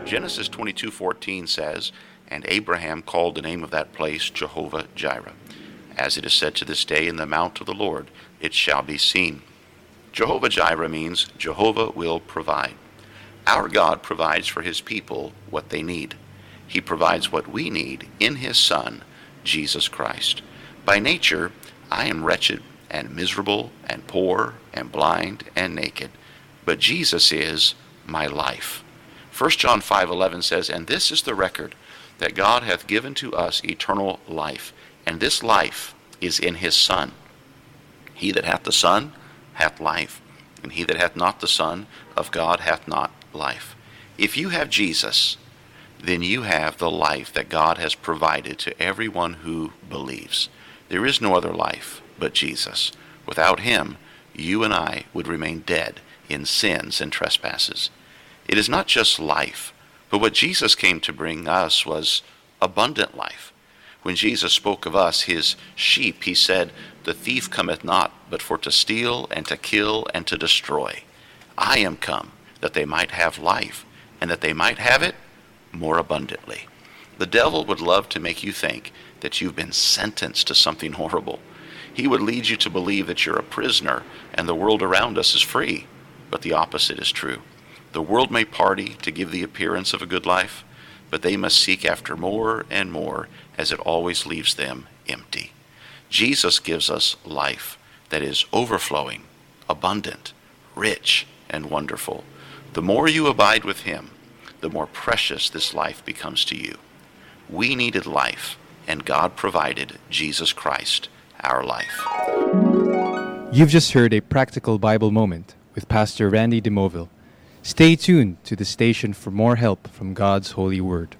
Genesis 22:14 says, "And Abraham called the name of that place Jehovah-Jireh. As it is said to this day, in the mount of the Lord it shall be seen." Jehovah-Jireh means Jehovah will provide. Our God provides for his people what they need. He provides what we need in his Son, Jesus Christ. By nature, I am wretched and miserable and poor and blind and naked, but Jesus is my life. 1 John 5:11 says, "And this is the record, that God hath given to us eternal life, and this life is in his Son. He that hath the Son hath life, and he that hath not the Son of God hath not life." If you have Jesus, then you have the life that God has provided to everyone who believes. There is no other life but Jesus. Without him, you and I would remain dead in sins and trespasses. It is not just life, but what Jesus came to bring us was abundant life. When Jesus spoke of us, his sheep, he said, "The thief cometh not, but for to steal and to kill and to destroy. I am come, that they might have life, and that they might have it more abundantly." The devil would love to make you think that you've been sentenced to something horrible. He would lead you to believe that you're a prisoner and the world around us is free. But the opposite is true. The world may party to give the appearance of a good life, but they must seek after more and more, as it always leaves them empty. Jesus gives us life that is overflowing, abundant, rich, and wonderful. The more you abide with him, the more precious this life becomes to you. We needed life, and God provided Jesus Christ, our life. You've just heard a practical Bible moment with Pastor Randy DeMoville. Stay tuned to the station for more help from God's holy word.